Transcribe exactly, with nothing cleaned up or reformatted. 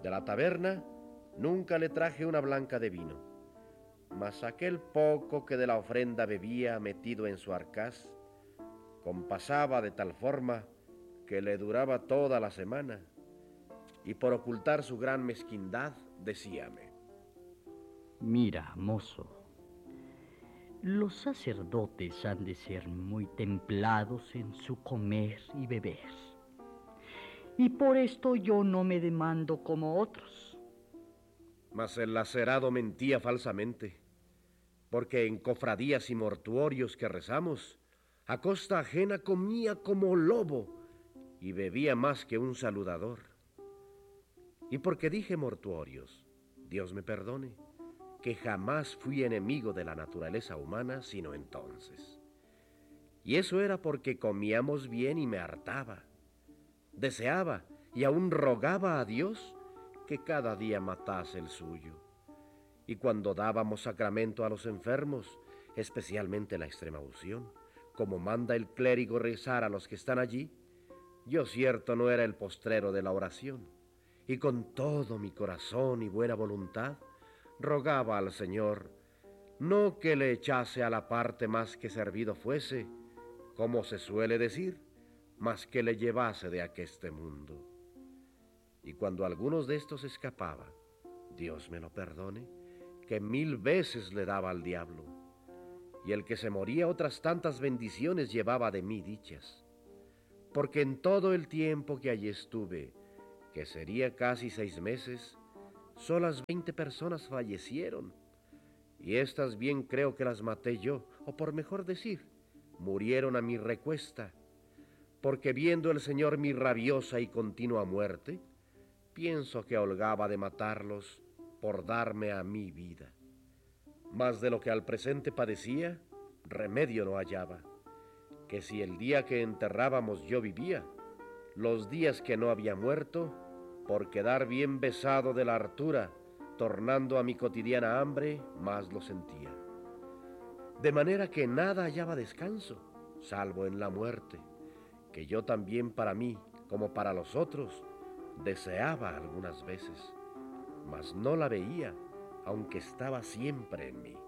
De la taberna nunca le traje una blanca de vino, mas aquel poco que de la ofrenda bebía metido en su arcaz, compasaba de tal forma que le duraba toda la semana, y por ocultar su gran mezquindad decíame: Mira, mozo, los sacerdotes han de ser muy templados en su comer y beber, y por esto yo no me demando como otros. Mas el lacerado mentía falsamente, porque en cofradías y mortuorios que rezamos, a costa ajena comía como lobo y bebía más que un saludador. Y porque dije mortuorios, Dios me perdone, que jamás fui enemigo de la naturaleza humana sino entonces. Y eso era porque comíamos bien y me hartaba. Deseaba y aún rogaba a Dios que cada día matase el suyo. Y cuando dábamos sacramento a los enfermos, especialmente la extrema unción, como manda el clérigo rezar a los que están allí, yo cierto no era el postrero de la oración, y con todo mi corazón y buena voluntad rogaba al Señor no que le echase a la parte más que servido fuese, como se suele decir, mas que le llevase de aqueste mundo. Y cuando algunos de estos escapaba, Dios me lo perdone, que mil veces le daba al diablo, y el que se moría otras tantas bendiciones llevaba de mí dichas, porque en todo el tiempo que allí estuve, que sería casi seis meses, solas veinte personas fallecieron, y estas bien creo que las maté yo, o por mejor decir, murieron a mi recuesta, porque viendo el Señor mi rabiosa y continua muerte, pienso que holgaba de matarlos por darme a mí vida. Mas de lo que al presente padecía, remedio no hallaba, que si el día que enterrábamos yo vivía, los días que no había muerto, por quedar bien besado de la hartura, tornando a mi cotidiana hambre, más lo sentía. De manera que nada hallaba descanso, salvo en la muerte, que yo también para mí, como para los otros, deseaba algunas veces, mas no la veía, aunque estaba siempre en mí.